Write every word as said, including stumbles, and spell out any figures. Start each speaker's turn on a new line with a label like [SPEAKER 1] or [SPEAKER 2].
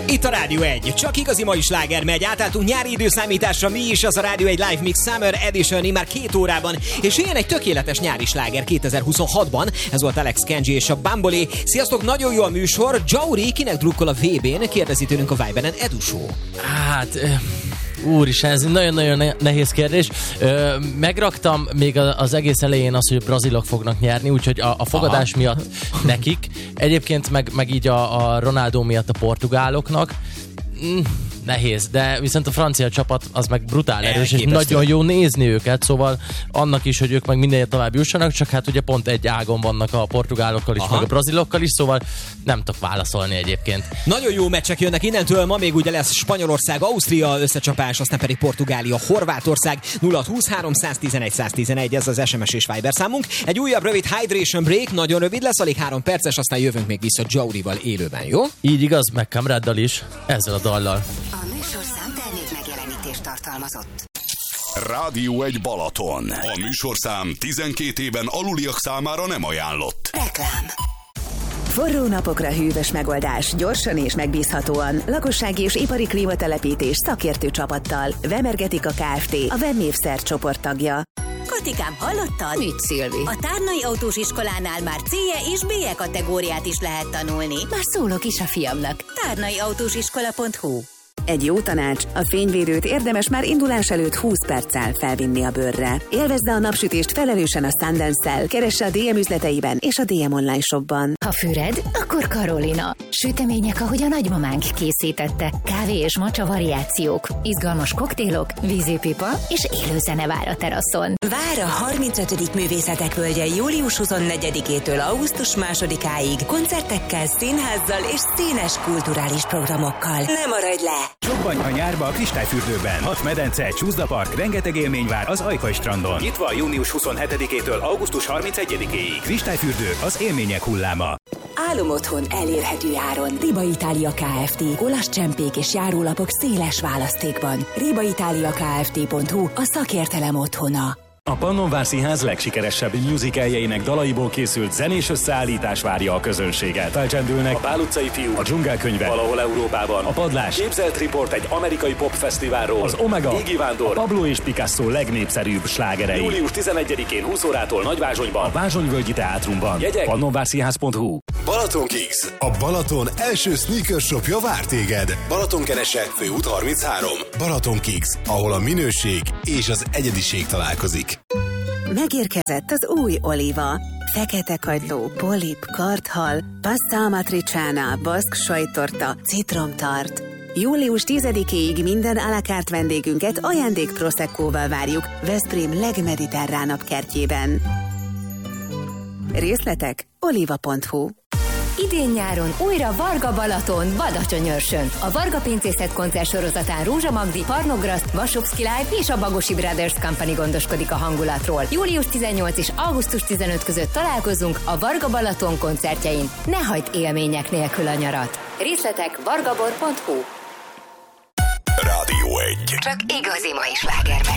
[SPEAKER 1] Itt a Rádió egy. Csak igazi mai sláger megy. Átálltunk nyári időszámításra, mi is az a Rádió egy Live Mix Summer Edition már két órában. És ilyen egy tökéletes nyári sláger kétezer-huszonhatban. Ez volt Alex Kenji és a Bambolé. Sziasztok, nagyon jó a műsor. Jauri kinek drukkol a vé bén? Kérdezi tőlünk a Viberen Edusó.
[SPEAKER 2] Hát... Úristen, ez nagyon-nagyon nehéz kérdés. Ö, megraktam még az egész elején azt, hogy a brazilok fognak nyerni, úgyhogy a, a fogadás Aha. miatt nekik. Egyébként meg, meg így a, a Ronaldo miatt a portugáloknak. Mm, nehéz, de viszont a francia csapat az meg brutál erős, és nagyon jó nézni őket, szóval annak is, hogy ők meg mindenre tovább jussanak, csak hát ugye pont egy ágon vannak a portugálokkal is, Aha. meg a brazilokkal is, szóval nem tudok válaszolni egyébként. Nagyon jó meccsek jönnek innentől, ma még ugye lesz Spanyolország, Ausztria összecsapás, aztán pedig Portugália, Horvátország. Nulla húsz három tizenegy száz tizenegy, ez az es em es és Viber számunk. Egy újabb rövid hydration break, nagyon rövid lesz, alig három perces, aztán jövünk még vissza Jaurival élőben, jó? Így igaz, meg Kamráddal is, ezzel a dallal.
[SPEAKER 3] A műsorszám termék megjelenítést tartalmazott.
[SPEAKER 4] Rádió egy Balaton. A műsorszám tizenkét éven aluliak számára nem ajánlott.
[SPEAKER 3] Reklám.
[SPEAKER 5] Forró napokra hűvös megoldás, gyorsan és megbízhatóan, lakossági és ipari klímatelepítés szakértő csapattal. Vemergetika Kft. A Vemmévszer csoport tagja.
[SPEAKER 3] Katikám, hallottad?
[SPEAKER 6] Mit, Szilvi?
[SPEAKER 3] A Tárnai Autós Iskolánál már C-je és B-je kategóriát is lehet tanulni.
[SPEAKER 6] Már szólok is a fiamnak.
[SPEAKER 3] tárnai autós iskola pont hu.
[SPEAKER 5] Egy jó tanács, a fényvédőt érdemes már indulás előtt húsz perccel felvinni a bőrre. Élvezze a napsütést felelősen a Sundance-szel, keresse a dé em üzleteiben és a dé em online shopban.
[SPEAKER 6] Ha füred, akkor Karolina. Sütemények, ahogy a nagymamánk készítette. Kávé és macsa variációk, izgalmas koktélok, vízipipa és élő zene vár a teraszon.
[SPEAKER 3] Vár a harmincötödik Művészetek Völgye július huszonnegyedikétől augusztus másodikáig koncertekkel, színházzal és színes kulturális programokkal. Ne maradj le!
[SPEAKER 7] Csobbanj a nyárba a Kristályfürdőben. Hat medence, csúszdapark, rengeteg élmény vár az Ajkai strandon. Nyitva június huszonhetedikétől augusztus harmincegyedikéig. Kristályfürdő, az élmények hulláma.
[SPEAKER 3] Álomotthon elérhető áron. Riba Itália Kft. Olasz csempék és járólapok széles választékban. riba italia kft pont hu a szakértelem otthona.
[SPEAKER 7] A Pannonvár Színház legsikeresebb musicaljeinek dalaiból készült zenés összeállítás várja a közönséget. Felcsendülnek a Pál utcai fiú, a Dzsungelkönyve, Valahol Európában, a Padlás, képzelt riport egy amerikai popfesztiválról, az Omega, Égi Vándor, Pablo és Picasso legnépszerűbb slágerei. július tizenegyedikén húsz órától Nagyvázsonyban, a Vázsonyvölgyi Teátrumban. Jegyek pannonvárszínház pont hu.
[SPEAKER 8] Balaton Kicks, a Balaton első sneaker shopja vár téged. Balatonkerese, Főút harminchárom. Balaton Kicks, ahol a minőség és az egyediség találkozik.
[SPEAKER 5] Megérkezett az új Oliva. Fekete kagyló, polip, karthal, passa amatriciana, baszk sajttorta, citromtart. július tizedikéig minden à la carte vendégünket ajándék Proseccóval várjuk Veszprém legmediterránabb kertjében. Részletek oliva pont hu.
[SPEAKER 6] Idén nyáron újra Varga Balaton, Badacsonyörsön. A Varga Pincészet koncert sorozatán Rózsa Magdi, Parnograszt, Vasovszki Live és a Bagosi Brothers Company gondoskodik a hangulatról. július tizennyolc és augusztus tizenöt között találkozunk a Varga Balaton koncertjein. Ne hagyd élmények nélkül a nyarat. Részletek vargabor pont hu.
[SPEAKER 4] Rádió egy.
[SPEAKER 3] Csak igazi mai sláger megy.